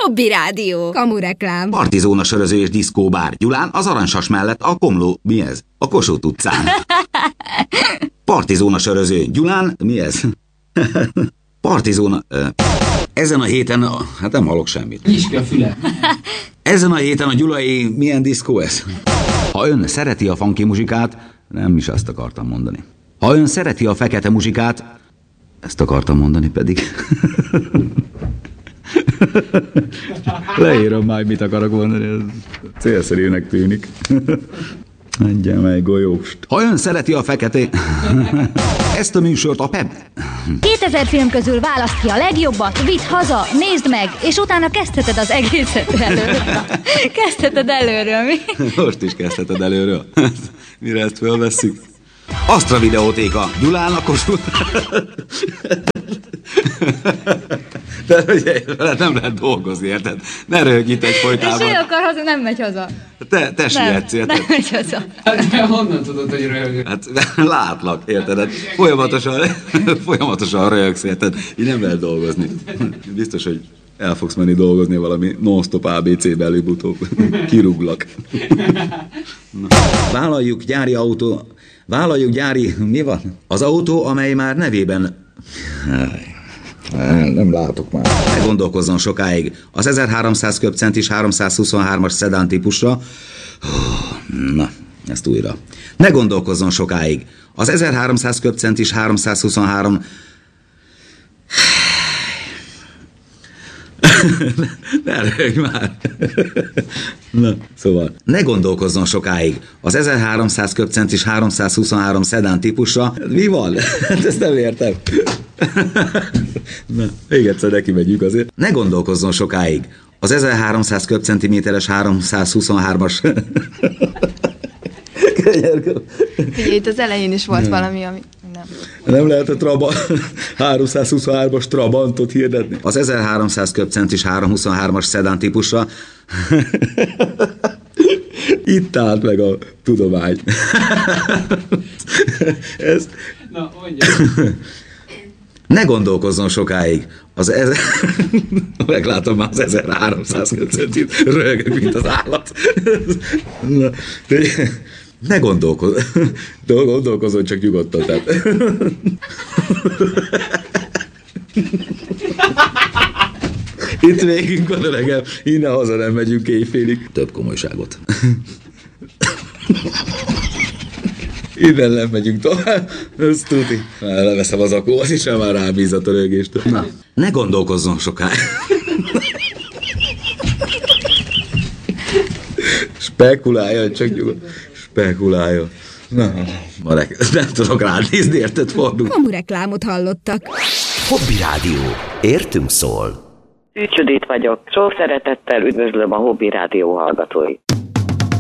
Hobby Rádió. Kamureklám. Partizóna söröző és diszkóbár Gyulán, az Aranysas mellett a Komló, mi ez? A Kossuth utcán. Partizóna söröző Gyulán, mi ez? Partizóna... Ezen a héten... Hát nem hallok semmit. Nyisd ki a füle. Ezen a héten a gyulai milyen diszkó ez? Ha ön szereti a funky muzsikát, nem is azt akartam mondani. Ha ön szereti a fekete muzsikát, ezt akartam mondani pedig. Leírom majd, mit akarok mondani, ez célszerűnek tűnik. Adjál meg golyóst. Ha ön szereti a fekete... Ezt a műsort a PEB... 2000 film közül válaszd ki a legjobbat, vidd haza, nézd meg, és utána kezdheted az egészet előről. Kezdheted előről, mi? Most is kezdheted előről. Mire ezt fölvesszük? Astra videótéka Gyulán a Kossuth. De ugye, nem lehet dolgozni, érted? Ne röhögj itt egyfolytában. És ő akar haza, nem megy haza. Te sietsz, érted? Nem megy haza. Hát te honnan tudod, hogy röhögök? Hát látlak, érted? Hát, folyamatosan röhögsz, érted? Így nem lehet dolgozni. Biztos, hogy el fogsz menni dolgozni valami non-stop ABC-be előbb-utóbb. Kirúglak. Vállaljuk gyári... Mi van? Az autó, amely már nevében... Nem látok már. Ne gondolkozzon sokáig. Az 1300 köbcentis 323-as szedán típusra... Na, ezt újra. Ne gondolkozzon sokáig. Az 1300 köbcentis 323... Ne röhögj már. Na, szóval, ne gondolkozzon sokáig. Az 1300 köbcentis 323 szedán típusra... Mi van? Hát ezt nem értem. Na, még egyszer neki megyünk azért. Ne gondolkozzon sokáig. Az 1300 köbcentiméteres 323-as... Ugye itt az elején is volt valami, ami... Nem lehet a 323-as Trabantot hirdetni. Az 1300 köbcentis 323-as szedán típusra... Itt állt meg a tudomány. Ezt... Na, mondja. Ne gondolkozzon sokáig. Meglátom már az 1300 köbcentit. Röhögök, mint az állat. Na, ne gondolkozzon csak nyugodtan. Tehát. Itt végünk van, öregem. Innen haza nem megyünk éjfélig. Több komolyságot. Innen nem megyünk tovább. Ezt tuti. Leveszem az akóhoz, és már rábízat a rögést. Na, ne gondolkozzon sokáig. Spekuláljon, csak nyugodt. Spekuláljon. Na, Marek, nem tudok rád nézni, érted, fordul. Kamureklámot hallottak. Hobby Rádió. Értünk szól. Szűcs Judit vagyok. Sok szeretettel üdvözlöm a Hobby Rádió hallgatóit.